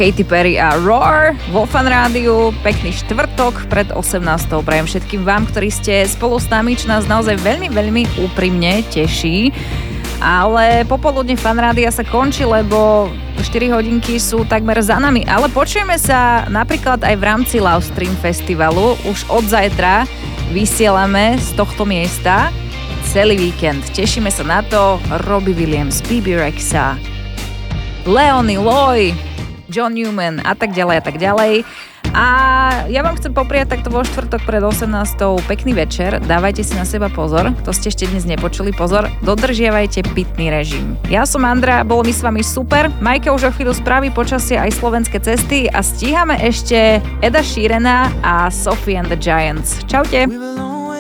Katy Perry a Roar vo Fan Rádiu. Pekný štvrtok pred 18. Prajem všetkým vám, ktorí ste spolu s nami, čo nás naozaj veľmi, veľmi úprimne teší. Ale popoludne Fan Rádia sa končí, lebo 4 hodinky sú takmer za nami. Ale počujeme sa napríklad aj v rámci Love Stream Festivalu. Už od zajtra vysielame z tohto miesta celý víkend. Tešíme sa na to. Robbie Williams, Bebe Rexha, Leonie Loy, John Newman a tak ďalej a tak ďalej. A ja vám chcem popriať takto vo štvrtok pred 18. pekný večer. Dávajte si na seba pozor. To ste ešte dnes nepočuli. Pozor, dodržiavajte pitný režim. Ja som Andrea, bolo mi s vami super. Majka už o chvíľu spraví počasie aj slovenské cesty a stíhame ešte Eda Sheerana a Sophie and the Giants. Čaute.